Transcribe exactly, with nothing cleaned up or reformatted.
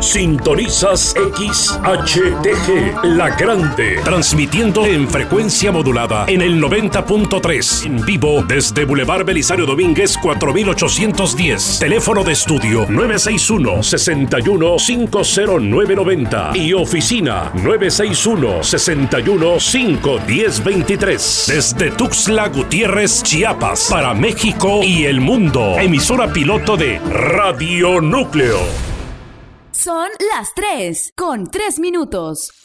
Sintonizas X H T G, La Grande, transmitiendo en frecuencia modulada en el noventa punto tres, en vivo desde Boulevard Belisario Domínguez cuatro mil ochocientos diez. Teléfono de estudio nueve seis uno, seis uno cinco cero nueve nueve cero y oficina nueve seis uno, seis uno cinco uno cero dos tres. Desde Tuxtla Gutiérrez, Chiapas, para México y el mundo. Emisora piloto de Radio Núcleo. Son las tres con tres minutos.